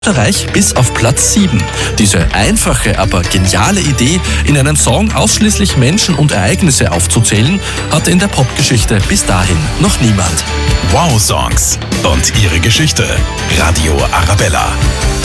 Österreich bis auf Platz 7. Diese einfache, aber geniale Idee, in einem Song ausschließlich Menschen und Ereignisse aufzuzählen, hatte in der Popgeschichte bis dahin noch niemand. Wow Songs und ihre Geschichte. Radio Arabella.